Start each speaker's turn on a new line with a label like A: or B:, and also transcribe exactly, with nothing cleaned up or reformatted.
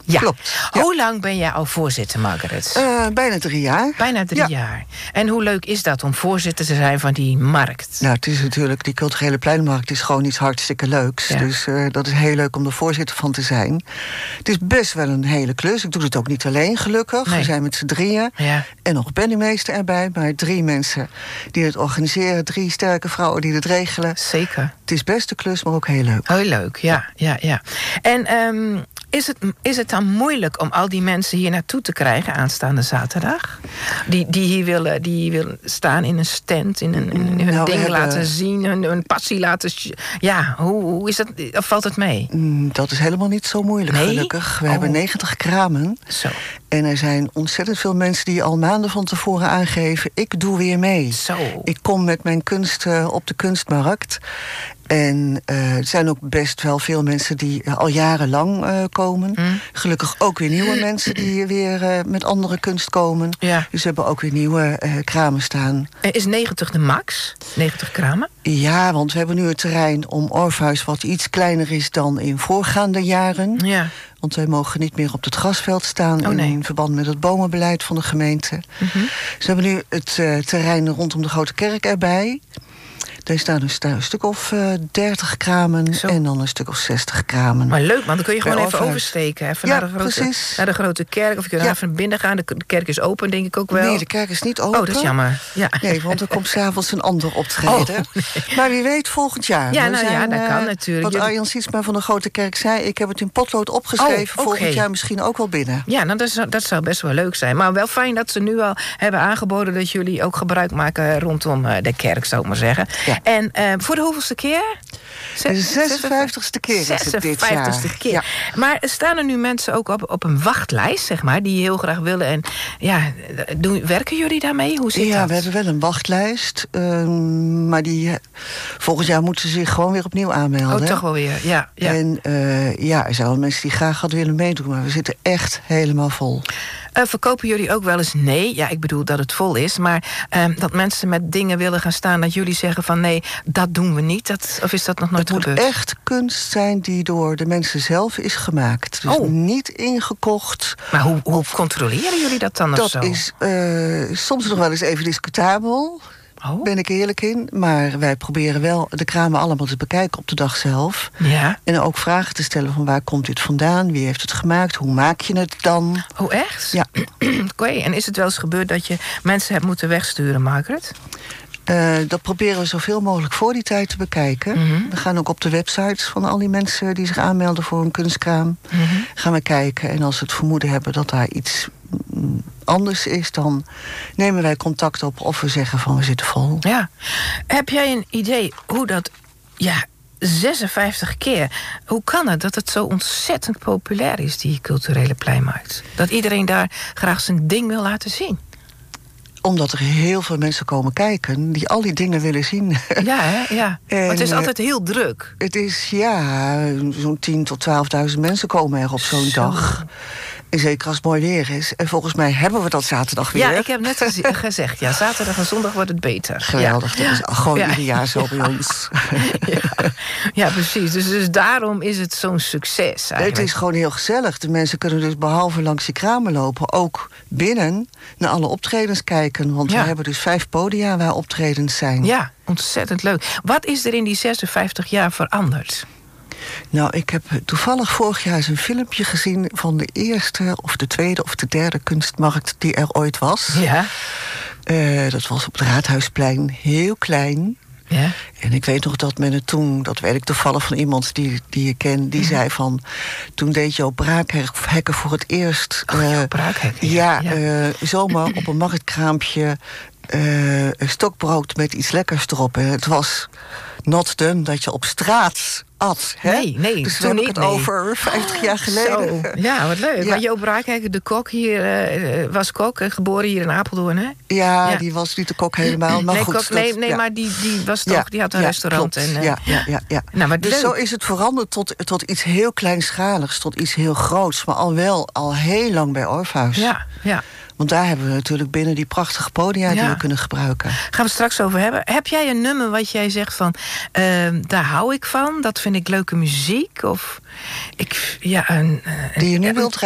A: Ja.
B: Klopt. Ja.
A: Hoe lang ben jij al voorzitter, Margaret?
B: Uh, bijna drie jaar.
A: Bijna drie
B: ja.
A: jaar. En hoe leuk is dat om voorzitter te zijn van die markt?
B: Nou, het is natuurlijk, die culturele pleinmarkt is gewoon iets hartstikke leuks. Ja. Dus uh, dat is heel leuk om er voorzitter van te zijn. Het is best wel een hele klus. Ik doe het ook niet alleen, gelukkig. Nee. We zijn met z'n drieën. Ja. En nog een penningmeester erbij. Maar drie mensen die het organiseren. Drie sterke vrouwen die het regelen.
A: Zeker.
B: Het is best een klus, maar ook heel leuk.
A: Heel leuk, ja. ja, ja. En um, is, het, is het dan moeilijk om al die mensen hier naartoe te krijgen aanstaande zaterdag? Die, die hier willen, die hier willen staan in een stand, in, een, in hun nou, ding hebben... laten zien, hun, hun passie laten... Ja, hoe, hoe is dat? Of valt het mee?
B: Dat is helemaal niet zo moeilijk, nee? Gelukkig. We oh. hebben negentig kramen.
A: Zo.
B: En er zijn ontzettend veel mensen die al maanden van tevoren aangeven... ik doe weer mee.
A: Zo.
B: Ik kom met mijn kunst uh, op de kunstmarkt. En uh, er zijn ook best wel veel mensen die uh, al jarenlang uh, komen. Mm. Gelukkig ook weer nieuwe mensen die weer uh, met andere kunst komen. Ja. Dus we hebben ook weer nieuwe uh, kramen staan.
A: En is negentig de max? negentig kramen?
B: Ja, want we hebben nu het terrein om Orpheus... wat iets kleiner is dan in voorgaande jaren.
A: Ja.
B: Want wij mogen niet meer op het grasveld staan... Oh, nee. in verband met het bomenbeleid van de gemeente. Mm-hmm. Dus we hebben nu het uh, terrein rondom de Grote Kerk erbij... Er staan dus een stuk of uh, dertig kramen Zo. En dan een stuk of zestig kramen.
A: Maar leuk, man, dan kun je gewoon even oversteken. Even
B: ja,
A: naar, de grote,
B: precies.
A: naar de grote kerk. Of je kunt ja. even binnen gaan. De kerk is open, denk ik ook wel.
B: Nee, de kerk is niet open.
A: Oh, dat is jammer. Ja.
B: Nee, want er komt s'avonds een ander optreden. Oh, nee. Maar wie weet, volgend jaar.
A: Ja, nou
B: zijn,
A: ja, dat kan natuurlijk.
B: Wat Arjan Sietsma van de Grote Kerk zei... ik heb het in potlood opgeschreven. Oh, okay. Volgend jaar misschien ook wel binnen.
A: Ja, nou, dat, is, dat zou best wel leuk zijn. Maar wel fijn dat ze nu al hebben aangeboden... dat jullie ook gebruik maken rondom de kerk, zou ik maar zeggen. Ja. En uh, voor de hoeveelste keer?
B: De zesenvijftigste keer is het dit jaar.
A: keer. Ja. Maar staan er nu mensen ook op, op een wachtlijst, zeg maar... die heel graag willen en... ja, doen, werken jullie daarmee? Hoe zit
B: ja,
A: dat?
B: we hebben wel een wachtlijst. Um, maar die, volgend jaar moeten ze zich gewoon weer opnieuw aanmelden.
A: Oh, toch wel weer, ja. ja.
B: En uh, ja, er zijn wel mensen die graag hadden willen meedoen... maar we zitten echt helemaal vol.
A: Uh, verkopen jullie ook wel eens nee? Ja, ik bedoel dat het vol is. Maar uh, dat mensen met dingen willen gaan staan... dat jullie zeggen van nee, dat doen we niet. Dat, of is dat nog nooit
B: het
A: gebeurd?
B: Het moet echt kunst zijn die door de mensen zelf is gemaakt. Dus oh. niet ingekocht.
A: Maar hoe, hoe controleren jullie dat dan?
B: Dat
A: of zo?
B: is uh, soms nog wel eens even discutabel... Oh. Ben ik eerlijk in. Maar wij proberen wel de kramen allemaal te bekijken op de dag zelf.
A: Ja.
B: En ook vragen te stellen van waar komt dit vandaan? Wie heeft het gemaakt? Hoe maak je het dan?
A: Oh, echt?
B: Ja.
A: Oké, okay. En is het wel eens gebeurd dat je mensen hebt moeten wegsturen, Margaret?
B: Uh, dat proberen we zoveel mogelijk voor die tijd te bekijken. Mm-hmm. We gaan ook op de websites van al die mensen die zich aanmelden voor een kunstkraam. Mm-hmm. Gaan we kijken. En als we het vermoeden hebben dat daar iets anders is... dan nemen wij contact op of we zeggen van we zitten vol.
A: Ja. Heb jij een idee hoe dat... ja, zesenvijftig keer. Hoe kan het dat het zo ontzettend populair is, die culturele pleinmarkt? Dat iedereen daar graag zijn ding wil laten zien?
B: Omdat er heel veel mensen komen kijken die al die dingen willen zien.
A: Ja, hè? Ja. En, maar het is altijd heel druk.
B: Het is, ja, zo'n tien tot twaalfduizend mensen komen er op zo'n zo. dag. En zeker als het mooi weer is. En volgens mij hebben we dat zaterdag weer.
A: Ja, ik heb net geze- gezegd, ja, zaterdag en zondag wordt het beter.
B: Geweldig, ja. Dat is gewoon ja. ieder jaar zo bij ons.
A: Ja, ja precies. Dus, dus daarom is het zo'n succes eigenlijk.
B: Het is gewoon heel gezellig. De mensen kunnen dus behalve langs die kramen lopen... ook binnen naar alle optredens kijken. Want ja. we hebben dus vijf podia waar optredens zijn.
A: Ja, ontzettend leuk. Wat is er in die zesenvijftig jaar veranderd?
B: Nou, ik heb toevallig vorig jaar eens een filmpje gezien... van de eerste of de tweede of de derde kunstmarkt die er ooit was.
A: Ja.
B: Uh, dat was op het Raadhuisplein, heel klein.
A: Ja.
B: En ik weet nog dat men het toen, dat weet ik toevallig van iemand die, die ik ken... die mm. zei van, toen deed Joop Braakhekken voor het eerst...
A: Oh,
B: uh,
A: Joop Braakhekken,
B: ja,
A: ja.
B: ja. Uh, zomaar op een marktkraampje... Uh, een stokbrood met iets lekkers erop. En het was not done dat je op straat at. Hè?
A: Nee, nee.
B: Dus
A: toen
B: heb ik
A: niet,
B: het
A: nee.
B: over vijftig jaar geleden.
A: Zo. Ja, wat leuk.
B: Ja.
A: Maar Joop Braakhekken, de kok hier, uh, was kok, uh, geboren hier in Apeldoorn, hè?
B: Ja, ja, die was niet de kok helemaal. Maar
A: nee,
B: goed,
A: kok,
B: dat,
A: nee, nee
B: ja.
A: maar die, die was toch,
B: ja,
A: die had een
B: ja,
A: restaurant.
B: Klopt.
A: En, uh,
B: ja, ja, ja, ja.
A: Nou, maar
B: dus
A: leuk.
B: zo is het veranderd tot, tot iets heel kleinschaligs, tot iets heel groots. Maar al wel al heel lang bij Orpheus.
A: Ja, ja.
B: Want daar hebben we natuurlijk binnen die prachtige podia die
A: ja.
B: we kunnen gebruiken.
A: Gaan we straks over hebben. Heb jij een nummer wat jij zegt van... Uh, daar hou ik van, dat vind ik leuke muziek? Of ik, ja, een,
B: die je nu
A: een,
B: wilt